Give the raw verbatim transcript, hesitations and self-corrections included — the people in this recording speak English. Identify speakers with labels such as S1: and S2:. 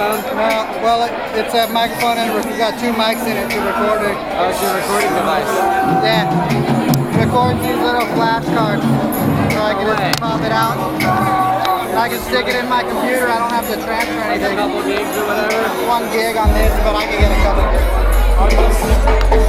S1: microphone?
S2: No, well, it, it's a microphone and we got two mics in it to record it.
S1: Oh, it's your recording device.
S2: Yeah. Record these little flashcards so I can
S1: No way.
S2: just pop it out. I can stick it in my computer. I don't have to transfer
S1: Like a
S2: anything.
S1: couple gigs or whatever?
S2: One gig on this, but I can get a couple gigs.